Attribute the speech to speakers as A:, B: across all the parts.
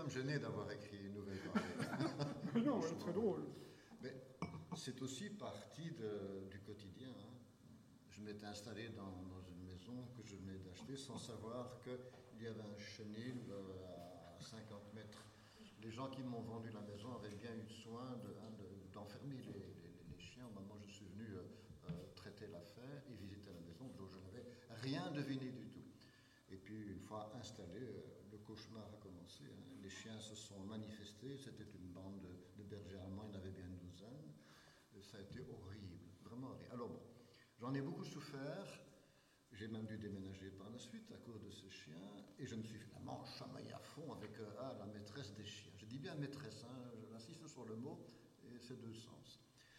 A: même gêné d'avoir écrit une nouvelle pareille.
B: Non, c'est très drôle.
A: Mais c'est aussi partie du quotidien. Hein. Je m'étais installé dans une maison que je venais d'acheter sans savoir qu'il y avait un chenil à 50 mètres. Les gens qui m'ont vendu la maison avaient bien eu soin d'enfermer les chiens au moment où je suis venu traiter l'affaire et visiter la maison, donc je n'avais rien deviné du tout. Et puis, une fois installé, le cauchemar a commencé. Hein. Les chiens se sont manifestés. C'était une bande de bergers allemands, il y en avait bien une douzaine. Et ça a été horrible, vraiment horrible. Alors bon, j'en ai beaucoup souffert. J'ai même dû déménager par la suite à cause de ces chiens. Et je me suis finalement chamaillé à fond avec la maîtresse des chiens. Je dis bien maîtresse, hein, j'insiste sur le mot, et c'est deux sens.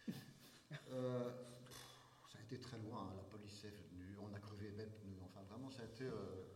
A: Ça a été très loin, hein. La police est venue, on a crevé les pneus, enfin vraiment ça a été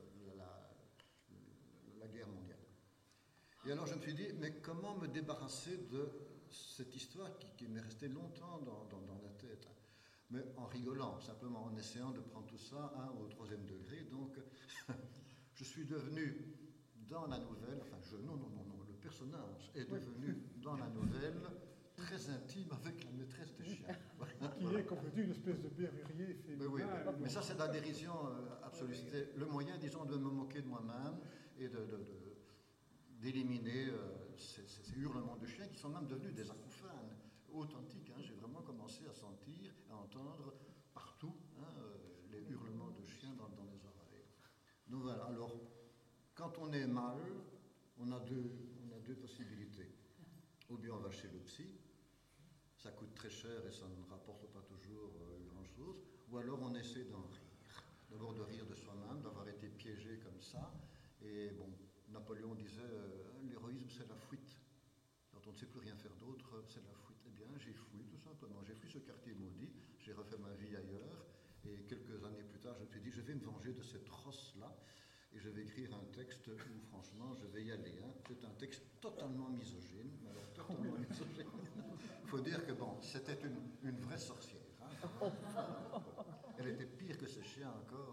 A: la guerre mondiale. Et alors je me suis dit, mais comment me débarrasser de cette histoire qui m'est restée longtemps dans la tête, hein. Mais en rigolant, simplement en essayant de prendre tout ça au troisième degré. Donc je suis devenu dans la nouvelle, enfin non, le personnage est devenu dans la nouvelle très intime avec la maîtresse des chiens.
B: Qui est complètement une espèce de berrurier féminin.
A: Mais ça, c'est de la dérision absolue. C'était le moyen, disons, de me moquer de moi-même et d'éliminer ces hurlements de chiens qui sont même devenus des acouphènes authentiques. Hein. J'ai vraiment commencé à sentir, à entendre partout les hurlements de chiens dans les oreilles. Donc voilà, alors, quand on est mal, on a deux possibilités. Ou bien on va chez le psy, ça coûte très cher et ça ne rapporte pas toujours grand-chose, ou alors on essaie d'en rire. D'abord de rire de soi-même, d'avoir été piégé comme ça. Et bon, Napoléon disait, l'héroïsme c'est la fuite. Quand on ne sait plus rien faire d'autre, c'est la fuite. Eh bien, j'ai fui tout simplement. J'ai fui ce quartier maudit, j'ai refait ma vie ailleurs, et quelques années plus tard, je me suis dit, je vais me venger de cette rosse-là. Et je vais écrire un texte où, franchement, je vais y aller. Hein. C'est un texte totalement misogyne. Mais alors, totalement misogyne. Il faut dire que, bon, c'était une vraie sorcière. Hein. Elle était pire que ce chien encore.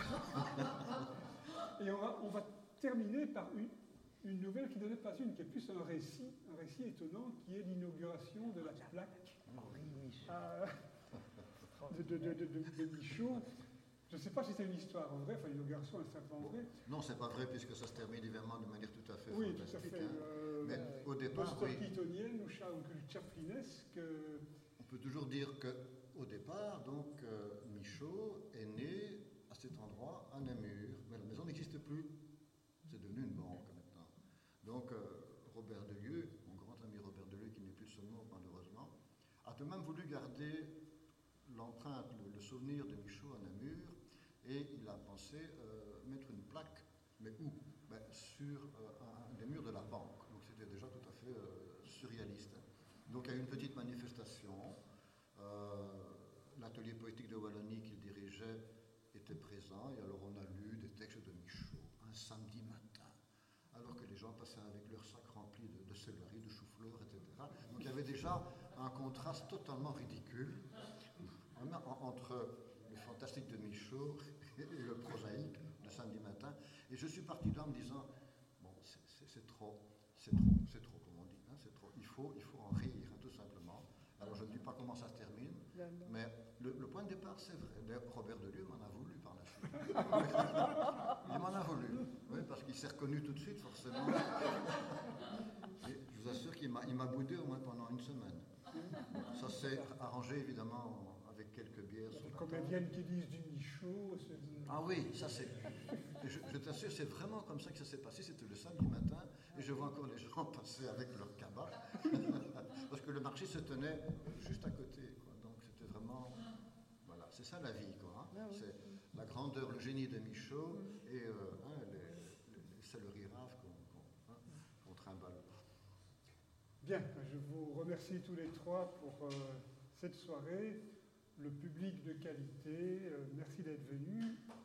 B: Et on va terminer par une nouvelle qui n'en est pas une, qui est plus un récit étonnant, qui est l'inauguration de la plaque de Michaud. Je ne sais pas si c'est une histoire en vrai, enfin l'inauguration est simplement vraie.
A: Non, c'est pas vrai puisque ça se termine évidemment de manière tout à fait
B: fantastique.
A: Oui,
B: tout à fait.
A: Hein. Mais au départ,
B: post-keatonienne ou chaplinesque.
A: On peut toujours dire qu'au départ, donc, Michaud est né à cet endroit, à Namur, mais la maison n'existe plus. C'est devenu une banque maintenant. Donc, Robert Delieu, mon grand ami Robert Delieu, qui n'est plus seulement malheureusement, a tout de même voulu garder l'empreinte, le souvenir de Michaud à Namur, et il a pensé mettre une plaque, mais où? Sur un des murs de la banque. Donc c'était déjà tout à fait surréaliste. Donc il y a eu une petite manifestation. L'atelier poétique de Wallonie qu'il dirigeait était présent, et alors on a lu des textes de Michaud un samedi matin, alors que les gens passaient avec leur sac rempli de céleri, de chou-fleur, etc. Donc il y avait déjà un contraste totalement ridicule entre le fantastique de Michaud et le prosaïque de samedi matin. Et je suis parti de là en me disant, bon, c'est trop, comme on dit, hein, c'est trop. Il faut en rire, hein, tout simplement. Alors je ne dis pas comment ça se termine, mais le point de départ, c'est vrai. D'ailleurs, Robert Delieu m'en a voulu par la suite. Il m'en a voulu, oui, parce qu'il s'est reconnu tout de suite, forcément. Et je vous assure qu'il m'a boudé au moins pendant une semaine. Ça s'est arrangé, évidemment, avec quelques bières.
B: Les comédiennes qui disent du Michaud.
A: Ah oui, ça c'est... Je t'assure, c'est vraiment comme ça que ça s'est passé. C'était le samedi matin, et je vois encore les gens passer avec leur cabas. Parce que le marché se tenait juste à côté, quoi. Donc c'était vraiment... Voilà, c'est ça la vie, quoi. Hein. C'est la grandeur, le génie de Michaud et les céleris raves qu'on trimballe.
B: Bien, je vous remercie tous les trois pour cette soirée. Le public de qualité, merci d'être venus.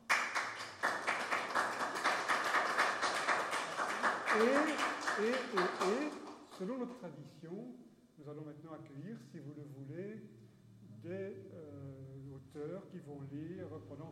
B: Et, selon notre tradition, nous allons maintenant accueillir, si vous le voulez, des auteurs qui vont lire pendant